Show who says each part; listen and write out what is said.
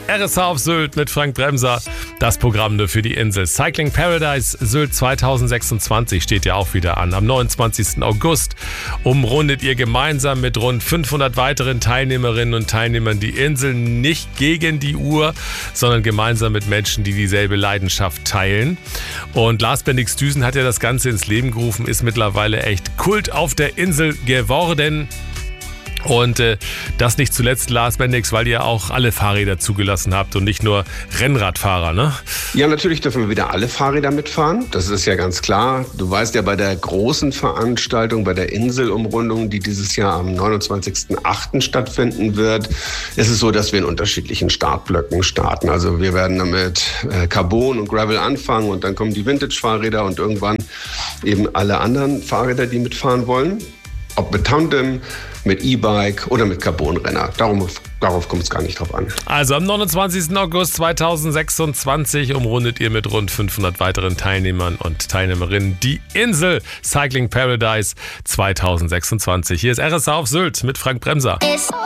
Speaker 1: RSH auf Sylt mit Frank Bremser. Das Programm nur für die Insel. Cycling Paradise Sylt 2026 steht ja auch wieder an. Am 29. August umrundet ihr gemeinsam mit rund 500 weiteren Teilnehmerinnen und Teilnehmern die Insel nicht gegen die Uhr, sondern gemeinsam mit Menschen, die dieselbe Leidenschaft teilen. Und Lars Bendix-Düsen hat ja das Ganze ins Leben gerufen, ist mittlerweile echt Kult auf der Insel geworden. Und das nicht zuletzt, Lars Bendix, weil ihr auch alle Fahrräder zugelassen habt und nicht nur Rennradfahrer, ne?
Speaker 2: Ja, natürlich dürfen wir wieder alle Fahrräder mitfahren. Das ist ja ganz klar. Du weißt ja, bei der großen Veranstaltung, bei der Inselumrundung, die dieses Jahr am 29.08. stattfinden wird, ist es so, dass wir in unterschiedlichen Startblöcken starten. Also wir werden damit Carbon und Gravel anfangen und dann kommen die Vintage-Fahrräder und irgendwann eben alle anderen Fahrräder, die mitfahren wollen. Ob mit Tandem, mit E-Bike oder mit Carbonrenner. Darauf kommt es gar nicht drauf an.
Speaker 1: Also am 29. August 2026 umrundet ihr mit rund 500 weiteren Teilnehmern und Teilnehmerinnen die Insel Cycling Paradise 2026. Hier ist RSH auf Sylt mit Frank Bremser.